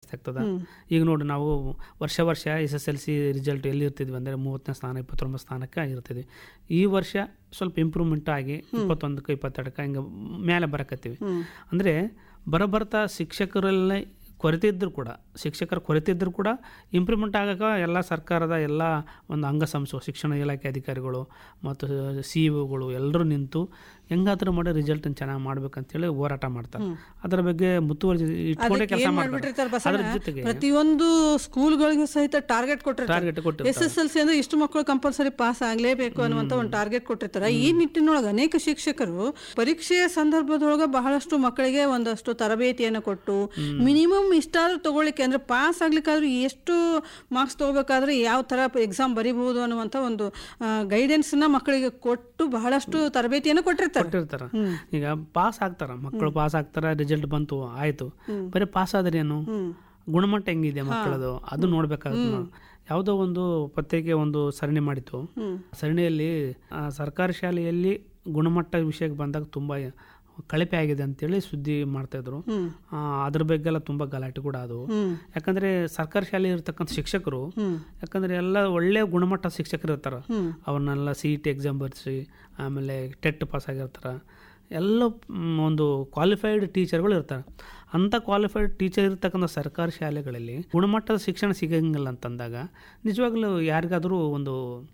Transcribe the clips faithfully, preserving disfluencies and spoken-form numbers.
ಜಾಸ್ತಿ ಆಗ್ತದೆ. ಈಗ ನೋಡಿ ನಾವು ವರ್ಷ ವರ್ಷ S S L C result ಎಲ್ಲಿ ಇರ್ತಿದ್ವಿ ಅಂದರೆ ಮೂವತ್ತನೇ ಸ್ಥಾನ ಇಪ್ಪತ್ತೊಂಬತ್ತು ಸ್ಥಾನಕ್ಕೆ ಇರ್ತಿದ್ವಿ. ಈ ವರ್ಷ ಸ್ವಲ್ಪ ಇಂಪ್ರೂವ್ಮೆಂಟ್ ಆಗಿ ಇಪ್ಪತ್ತೊಂದಕ್ಕೆ ಇಪ್ಪತ್ತೆರಡಕ್ಕೆ ಹಿಂಗೆ ಮೇಲೆ ಬರಕತ್ತೀವಿ. ಅಂದರೆ ಬರಬರ್ತಾ ಶಿಕ್ಷಕರಲ್ಲೇ ಕೊರತೆ ಇದ್ದರೂ ಕೂಡ ಶಿಕ್ಷಕರ ಕೊರತೆ ಇದ್ದರೂ ಕೂಡ ಇಂಪ್ರೂವ್ಮೆಂಟ್ ಆಗೋಕೆ ಎಲ್ಲ ಸರ್ಕಾರದ ಎಲ್ಲ ಒಂದು ಅಂಗಸಂಸ್ಥೆ ಶಿಕ್ಷಣ ಇಲಾಖೆ ಅಧಿಕಾರಿಗಳು ಮತ್ತು ಸಿ ಇ ಒಗಳು ಎಲ್ಲರೂ ನಿಂತು ಹೆಂಗಾದ್ರೂ ಮಾಡಿ ರಿಸಲ್ಟನ್ನು ಚೆನ್ನಾಗಿ ಮಾಡ್ಬೇಕಂತೇಳಿ ಹೋರಾಟ ಮಾಡ್ತಾರೆ. ಅದರ ಬಗ್ಗೆ ಮುತುವರ್ಜಿ ಇಟ್ಕೊಂಡೇ ಕೆಲಸ ಮಾಡ್ತಾರೆ. ಅದ್ರ ಜೊತೆಗೆ ಪ್ರತಿಯೊಂದು ಸ್ಕೂಲ್ಗಳಿಗೂ ಸಹಿತ ಟಾರ್ಗೆಟ್ ಕೊಟ್ಟಿರ್ತಾರೆ. ಟಾರ್ಗೆಟ್ ಕೊಟ್ಟಿರ್ತಾರೆ. ಎಸ್ ಎಸ್ ಎಲ್ ಸಿ ಅಂದ್ರೆ ಇಷ್ಟು ಮಕ್ಕಳು ಕಂಪಲ್ಸರಿ ಪಾಸ್ ಆಗಲೇಬೇಕು ಅನ್ನುವಂಥ ಒಂದು ಟಾರ್ಗೆಟ್ ಕೊಟ್ಟಿರ್ತಾರೆ. ಈ ನಿಟ್ಟಿನೊಳಗೆ ಅನೇಕ ಶಿಕ್ಷಕರು ಪರೀಕ್ಷೆಯ ಸಂದರ್ಭದೊಳಗೆ ಬಹಳಷ್ಟು ಮಕ್ಕಳಿಗೆ ಒಂದಷ್ಟು ತರಬೇತಿಯನ್ನು ಕೊಟ್ಟು ಮಿನಿಮಮ್ ಇಷ್ಟಾದ್ರೂ ತಗೊಳ್ಳಿಕ್ಕೆ ಅಂದ್ರೆ ಪಾಸ್ ಆಗ್ಲಿಕ್ಕಾದ್ರೂ ಎಷ್ಟು ಮಾರ್ಕ್ಸ್ ತಗೋಬೇಕಾದ್ರೆ ಯಾವ ತರ ಎಕ್ಸಾಮ್ ಬರೀಬಹುದು ಅನ್ನುವಂಥ ಒಂದು ಗೈಡೆನ್ಸ್ ನ ಮಕ್ಕಳಿಗೆ ಕೊಟ್ಟು ಬಹಳಷ್ಟು ತರಬೇತಿಯನ್ನು ಕೊಟ್ಟಿರ್ತಾರೆ ಕೊಟ್ಟಿರ್ತಾರ ಈಗ ಪಾಸ್ ಆಗ್ತಾರ ಮಕ್ಕಳು ಪಾಸ್ ಆಗ್ತಾರ ರಿಸಲ್ಟ್ ಬಂತು ಆಯ್ತು, ಬರೀ ಪಾಸ್ ಆದ್ರೆ ಏನು ಗುಣಮಟ್ಟ ಹೆಂಗಿದೆ ಮಕ್ಕಳದು ಅದು ನೋಡ್ಬೇಕಾಗುತ್ತೆ. ಯಾವುದೋ ಒಂದು ಪತ್ರಿಕೆ ಒಂದು ಸರಣಿ ಮಾಡಿತ್ತು. ಸರಣಿಯಲ್ಲಿ ಸರ್ಕಾರಿ ಶಾಲೆಯಲ್ಲಿ ಗುಣಮಟ್ಟ ವಿಷಯಕ್ಕೆ ಬಂದಾಗ ತುಂಬಾ ಕಳಪೆ ಆಗಿದೆ ಅಂತೇಳಿ ಸುದ್ದಿ ಮಾಡ್ತಾಯಿದ್ರು. ಅದ್ರ ಬಗ್ಗೆಲ್ಲ ತುಂಬ ಗಲಾಟೆ ಕೂಡ ಅದು. ಯಾಕಂದರೆ ಸರ್ಕಾರಿ ಶಾಲೆ ಇರ್ತಕ್ಕಂಥ ಶಿಕ್ಷಕರು ಯಾಕಂದರೆ ಎಲ್ಲ ಒಳ್ಳೆ ಗುಣಮಟ್ಟ ಶಿಕ್ಷಕರು ಇರ್ತಾರೆ. ಅವ್ರನ್ನೆಲ್ಲ ಸಿ ಇ ಟಿ ಎಕ್ಸಾಮ್ ಬರೆಸಿ ಆಮೇಲೆ ಟೆಟ್ ಪಾಸ್ ಆಗಿರ್ತಾರೆ. ಎಲ್ಲ ಒಂದು ಕ್ವಾಲಿಫೈಡ್ ಟೀಚರ್ಗಳು ಇರ್ತಾರೆ. ಅಂಥ ಕ್ವಾಲಿಫೈಡ್ ಟೀಚರ್ ಇರ್ತಕ್ಕಂಥ ಸರ್ಕಾರಿ ಶಾಲೆಗಳಲ್ಲಿ ಗುಣಮಟ್ಟದ ಶಿಕ್ಷಣ ಸಿಗಂಗಿಲ್ಲ ಅಂತಂದಾಗ ನಿಜವಾಗ್ಲೂ ಯಾರಿಗಾದರೂ ಒಂದು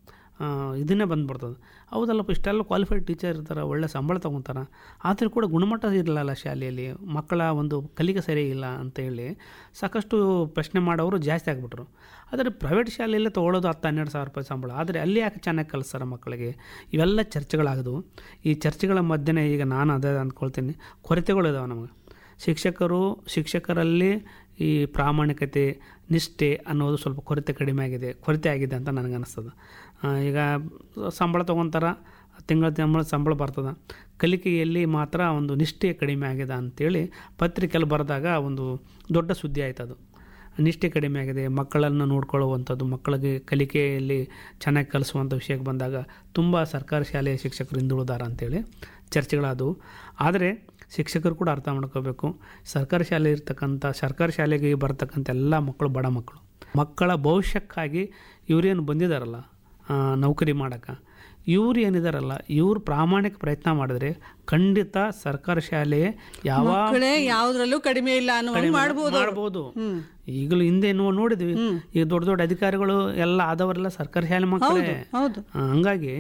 ಇದನ್ನೇ ಬಂದ್ಬಿಡ್ತದೆ. ಹೌದಲ್ಲಪ್ಪ, ಇಷ್ಟೆಲ್ಲ ಕ್ವಾಲಿಫೈಡ್ ಟೀಚರ್ ಇರ್ತಾರೆ, ಒಳ್ಳೆ ಸಂಬಳ ತೊಗೊತಾರೆ, ಆದರೂ ಕೂಡ ಗುಣಮಟ್ಟ ಇರಲಿಲ್ಲ ಶಾಲೆಯಲ್ಲಿ, ಮಕ್ಕಳ ಒಂದು ಕಲಿಕೆ ಸರಿ ಇಲ್ಲ ಅಂತ ಹೇಳಿ ಸಾಕಷ್ಟು ಪ್ರಶ್ನೆ ಮಾಡೋರು ಜಾಸ್ತಿ ಆಗಿಬಿಟ್ರು. ಆದರೆ ಪ್ರೈವೇಟ್ ಶಾಲೆಯಲ್ಲೇ ತೊಗೊಳ್ಳೋದು ಹತ್ತು ಹನ್ನೆರಡು ಸಾವಿರ ರೂಪಾಯಿ ಸಂಬಳ, ಆದರೆ ಅಲ್ಲಿ ಯಾಕೆ ಚೆನ್ನಾಗಿ ಕಲಿಸ್ತಾರೆ ಮಕ್ಕಳಿಗೆ? ಇವೆಲ್ಲ ಚರ್ಚೆಗಳಾಗೋದು. ಈ ಚರ್ಚೆಗಳ ಮಧ್ಯೆ ಈಗ ನಾನು ಅದೇ ಅಂದ್ಕೊಳ್ತೀನಿ, ಕೊರತೆಗಳಿದಾವೆ ನಮಗೆ. ಶಿಕ್ಷಕರು ಶಿಕ್ಷಕರಲ್ಲಿ ಈ ಪ್ರಾಮಾಣಿಕತೆ ನಿಷ್ಠೆ ಅನ್ನೋದು ಸ್ವಲ್ಪ ಕೊರತೆ ಕಡಿಮೆ ಆಗಿದೆ ಕೊರತೆ ಆಗಿದೆ ಅಂತ ನನಗನ್ನಿಸ್ತದೆ. ಈಗ ಸಂಬಳ ತೊಗೊತಾರ, ತಿಂಗಳ ತಿಂಗಳ ಸಂಬಳ ಬರ್ತದೆ, ಕಲಿಕೆಯಲ್ಲಿ ಮಾತ್ರ ಒಂದು ನಿಷ್ಠೆ ಕಡಿಮೆ ಆಗಿದೆ ಅಂಥೇಳಿ ಪತ್ರಿಕೆಯಲ್ಲಿ ಬರೆದಾಗ ಒಂದು ದೊಡ್ಡ ಸುದ್ದಿ ಆಯ್ತು. ಅದು ನಿಷ್ಠೆ ಕಡಿಮೆ ಆಗಿದೆ, ಮಕ್ಕಳನ್ನು ನೋಡ್ಕೊಳ್ಳುವಂಥದ್ದು, ಮಕ್ಕಳಿಗೆ ಕಲಿಕೆಯಲ್ಲಿ ಚೆನ್ನಾಗಿ ಕಲಿಸುವಂಥ ವಿಷಯಕ್ಕೆ ಬಂದಾಗ ತುಂಬ ಸರ್ಕಾರಿ ಶಾಲೆಯ ಶಿಕ್ಷಕರು ಹಿಂದುಳಿದಾರ ಅಂಥೇಳಿ ಚರ್ಚೆಗಳಾದವು. ಆದರೆ ಶಿಕ್ಷಕರು ಕೂಡ ಅರ್ಥ ಮಾಡ್ಕೋಬೇಕು, ಸರ್ಕಾರಿ ಶಾಲೆ ಇರ್ತಕ್ಕಂಥ ಸರ್ಕಾರಿ ಶಾಲೆಗೆ ಬರ್ತಕ್ಕಂಥ ಎಲ್ಲ ಮಕ್ಕಳು ಬಡ ಮಕ್ಕಳು. ಮಕ್ಕಳ ಭವಿಷ್ಯಕ್ಕಾಗಿ ಇವರೇನು ಬಂದಿದ್ದಾರಲ್ಲ ನೌಕರಿ ಮಾಡೋಕ್ಕೆ, ಇವ್ರು ಏನಿದಾರಲ್ಲ ಇವ್ರು ಪ್ರಾಮಾಣಿಕ ಪ್ರಯತ್ನ ಮಾಡಿದ್ರೆ ಖಂಡಿತ ಸರ್ಕಾರಿ ಶಾಲೆ ಯಾವ ಯಾವುದ್ರಲ್ಲೂ ಕಡಿಮೆ ಇಲ್ಲ ಮಾಡ್ಬೋದು. ಈಗಲೂ ಹಿಂದೆ ನೋಡಿದ್ವಿ, ಈಗ ದೊಡ್ಡ ದೊಡ್ಡ ಅಧಿಕಾರಿಗಳು ಎಲ್ಲ ಆದವರೆಲ್ಲ ಸರ್ಕಾರಿ ಶಾಲೆ ಮಕ್ಕಳೇ. ಹಂಗಾಗಿ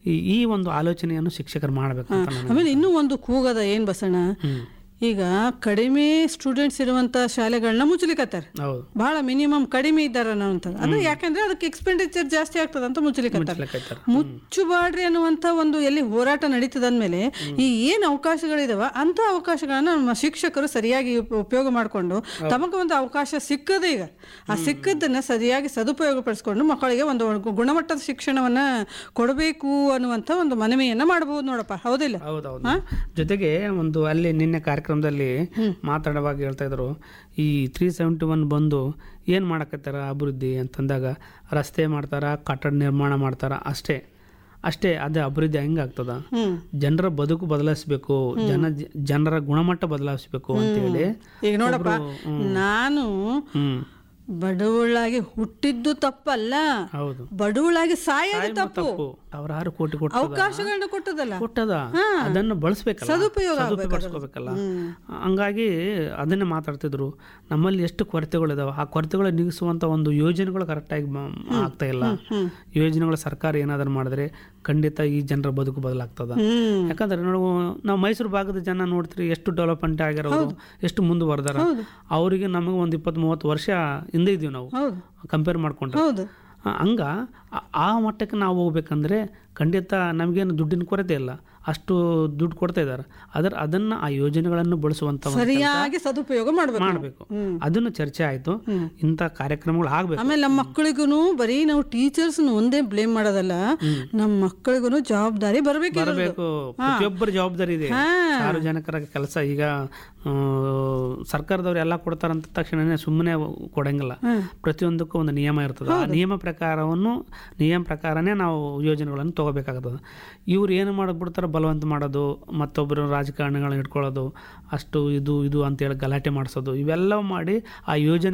ಈ ಒಂದು ಆಲೋಚನೆಯನ್ನು ಶಿಕ್ಷಕರು ಮಾಡಬೇಕು. ಆಮೇಲೆ ಇನ್ನೂ ಒಂದು ಕೂಗದ ಏನ್ ಬಸಣ್ಣ, ಈಗ ಕಡಿಮೆ ಸ್ಟೂಡೆಂಟ್ಸ್ ಇರುವಂತ ಶಾಲೆಗಳನ್ನ ಮುಚ್ಚಲಿಕತ್ತಾರೆ. ಬಹಳ ಮಿನಿಮಮ್ ಕಡಿಮೆ ಇದ್ದಾರ ಅನ್ನೋಂಥದ್ದು. ಅದು ಯಾಕಂದ್ರೆ ಅದಕ್ಕೆ ಎಕ್ಸ್ಪೆಂಡಿಚರ್ ಜಾಸ್ತಿ ಆಗ್ತದ ಅಂತ ಮುಚ್ಚಲಿಕತ್ತಾರೆ. ಮುಚ್ಚುಬಾಡ್ರಿ ಅನ್ನುವಂತ ಒಂದು ಎಲ್ಲಿ ಹೋರಾಟ ನಡೀತದಂದ್ಮೇಲೆ ಈ ಏನ್ ಅವಕಾಶಗಳಿದಾವ ಅಂತ ಅವಕಾಶಗಳನ್ನ ನಮ್ಮ ಶಿಕ್ಷಕರು ಸರಿಯಾಗಿ ಉಪಯೋಗ ಮಾಡಿಕೊಂಡು ತಮಗೆ ಒಂದು ಅವಕಾಶ ಸಿಕ್ಕದೆ, ಈಗ ಆ ಸಿಕ್ಕದನ್ನ ಸರಿಯಾಗಿ ಸದುಪಯೋಗ ಪಡಿಸ್ಕೊಂಡು ಮಕ್ಕಳಿಗೆ ಒಂದು ಗುಣಮಟ್ಟದ ಶಿಕ್ಷಣವನ್ನ ಕೊಡಬೇಕು ಅನ್ನುವಂತ ಒಂದು ಮನವಿಯನ್ನ ಮಾಡಬಹುದು ನೋಡಪ್ಪ, ಹೌದಿಲ್ಲ? ಹೌದೌದು. ಜೊತೆಗೆ ಒಂದು ಅಲ್ಲಿ ನಿನ್ನೆ ಕಾರ್ಯಕ್ರಮದಲ್ಲಿ ಮಾತಾಡುವಾಗ ಹೇಳ್ತಾ ಇದ್ರು, ಈ ತ್ರೀ ಸೆವೆಂಟಿ ಒನ್ ಬಂದು ಏನು ಮಾಡಕತ್ತಾರ ಅಭಿವೃದ್ಧಿ ಅಂತಂದಾಗ ರಸ್ತೆ ಮಾಡ್ತಾರ, ಕಟ್ಟಡ ನಿರ್ಮಾಣ ಮಾಡ್ತಾರ, ಅಷ್ಟೇ ಅಷ್ಟೇ ಅದೇ ಅಭಿವೃದ್ಧಿ ಹೆಂಗಾಗ್ತದ? ಜನರ ಬದುಕು ಬದಲಾಯಿಸ್ಬೇಕು, ಜನ ಜನರ ಗುಣಮಟ್ಟ ಬದಲಾಯಿಸ್ಬೇಕು ಅಂತೇಳಿ. ಈಗ ನೋಡಪ್ಪ, ನಾನು ಬಡವಳಾಗಿ ಹುಟ್ಟಿದ್ದು ತಪ್ಪಲ್ಲ, ಹೌದು, ಬಡವಳಾಗಿ ಸಾಯೋದು ತಪ್ಪು. ಸಾವಿರಾರು ಕೋಟಿ ಕೊಟ್ಟ ಅವಕಾಶಗಳನ್ನ ಕೊಟ್ಟದಲ್ಲ ಕೊಟ್ಟದ ಅದನ್ನು ಬಳಸ್ಬೇಕಲ್ಲ, ಸದುಪಯೋಗ ಪಡಿಸ್ಕೋಬೇಕಲ್ಲ. ಹಂಗಾಗಿ ಅದನ್ನೇ ಮಾತಾಡ್ತಿದ್ರು. ನಮ್ಮಲ್ಲಿ ಎಷ್ಟು ಕೊರತೆಗಳಿದಾವೆ, ಆ ಕೊರತೆಗಳು ನೀಗಿಸುವಂತ ಒಂದು ಯೋಜನೆಗಳು ಕರೆಕ್ಟಾಗಿ ಆಗ್ತಾ ಇಲ್ಲ. ಯೋಜನೆಗಳು ಸರ್ಕಾರ ಏನಾದ್ರು ಮಾಡಿದ್ರೆ ಖಂಡಿತ ಈ ಜನರ ಬದುಕು ಬದಲಾಗ್ತದ. ಯಾಕಂದ್ರೆ ನಾವು ನಾವು ಮೈಸೂರು ಭಾಗದ ಜನ ನೋಡ್ತೀರಿ, ಎಷ್ಟು ಡೆವಲಪ್ಮೆಂಟ್ ಆಗಿರೋರು, ಎಷ್ಟು ಮುಂದುವರೆದಾರ. ಅವರಿಗೆ ನಮಗೆ ಒಂದು ಇಪ್ಪತ್ತ್ ಮೂವತ್ತು ವರ್ಷ ಹಿಂದೆ ಇದೀವಿ ನಾವು ಕಂಪೇರ್ ಮಾಡ್ಕೊಂಡ್ರೆ. ಹಂಗ ಆ ಮಟ್ಟಕ್ಕೆ ನಾವು ಹೋಗ್ಬೇಕಂದ್ರೆ ಖಂಡಿತ ನಮಗೇನು ದುಡ್ಡಿನ ಕೊರತೆ ಇಲ್ಲ, ಅಷ್ಟು ದುಡ್ಡು ಕೊಡ್ತಾ ಇದ್ದಾರೆ. ಅದರ ಅದನ್ನ ಆ ಯೋಜನೆಗಳನ್ನು ಬಳಸುವಂತ ಸರಿಯಾಗಿ ಸದುಪಯೋಗ ಮಾಡಬೇಕು. ಅದನ್ನು ಚರ್ಚೆ ಆಯ್ತು, ಇಂಥ ಕಾರ್ಯಕ್ರಮಗಳು ಆಗ್ಬೇಕು. ಆಮೇಲೆ ನಮ್ಮ ಮಕ್ಕಳಿಗೂ ಬರೀ ನಾವು ಟೀಚರ್ಸ್ ಒಂದೇ ಬ್ಲೇಮ್ ಮಾಡೋದಲ್ಲ, ನಮ್ಮ ಮಕ್ಕಳಿಗೂ ಜವಾಬ್ದಾರಿ ಬರಬೇಕು ಬರಬೇಕು ಪ್ರತಿಯೊಬ್ಬರ ಜವಾಬ್ದಾರಿ ಇದೆ. ಸಾರ್ವಜನಿಕರ ಕೆಲಸ ಈಗ ಸರ್ಕಾರದವ್ರು ಎಲ್ಲ ಕೊಡ್ತಾರಂತ ತಕ್ಷಣ ಸುಮ್ಮನೆ ಕೊಡಂಗಿಲ್ಲ, ಪ್ರತಿಯೊಂದಕ್ಕೂ ಒಂದು ನಿಯಮ ಇರ್ತದೆ. ಆ ನಿಯಮ ಪ್ರಕಾರವನ್ನು ನಿಯಮ ಪ್ರಕಾರನೇ ನಾವು ಯೋಜನೆಗಳನ್ನು ತಗೋಬೇಕಾಗ್ತದೆ. ಇವ್ರು ಏನು ಮಾಡಿಬಿಡ್ತಾರೆ, ಬಲವಂತ ಮಾಡೋದು, ಮತ್ತೊಬ್ಬರು ರಾಜಕಾರಣಿಗಳನ್ನ ಇಟ್ಕೊಳ್ಳೋದು, ಅಷ್ಟು ಇದು ಇದು ಅಂತೇಳಿ ಗಲಾಟೆ ಮಾಡಿಸೋದು, ಇವೆಲ್ಲ ಮಾಡಿ ಆ ಯೋಜನೆ